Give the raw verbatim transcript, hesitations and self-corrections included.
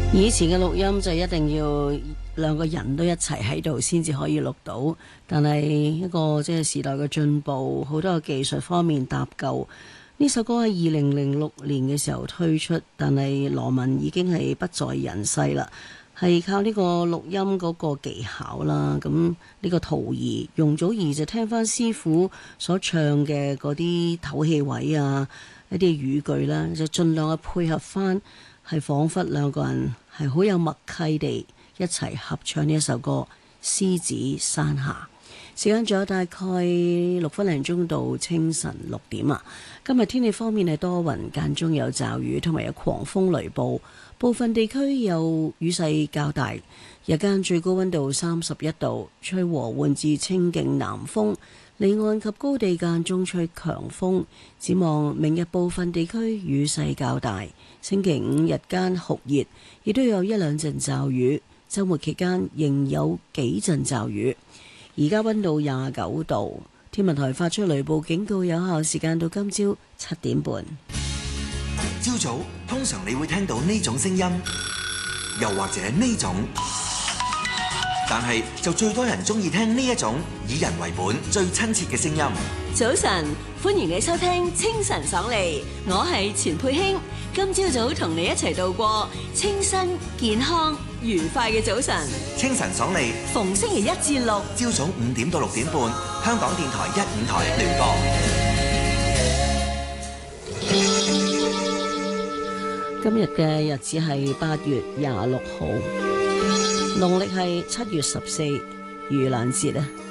以前嘅錄音就一定要兩個人都一齊喺度先至可以錄到，但係一個即係時代嘅進步，好多嘅技術方面搭救。呢首歌喺二零零六年嘅時候推出，但係羅文已經係不在人世啦，係靠呢個錄音嗰個技巧啦。咁呢個徒兒容祖兒就聽翻師傅所唱嘅嗰啲唞氣位啊，一啲語句啦，就盡量去配合翻。係彷彿兩個人係好有默契地一齊合唱呢一首歌《獅子山下》。時間仲有大概六分零鐘到清晨六點啊！今日天氣方面係多雲，間中有驟雨，同埋有狂風雷暴，部分地區有雨勢較大。日間最高溫度三十一度，吹和緩至清勁南風。離岸及高地間中吹強風，展望明日部分地區雨勢較大。星期五日間酷熱，亦都有一兩陣驟雨。週末期間仍有幾陣驟雨。而家溫度廿九度，天文台發出雷暴警告，有效時間到今朝七點半。 朝早通常你會聽到呢種聲音，又或者呢種。但係就最多人中意聽呢一種以人為本、最親切嘅聲音。 早晨，歡迎你收聽清晨爽利，我係錢佩卿。今朝早同你一齊度過清新、健康、愉快嘅早晨。 清晨爽利， 逢星期一至六朝早五點到六點半，香港電台一五台聯播。 今日嘅日子係八月廿六號。農曆係七月十四，盂蘭節啊！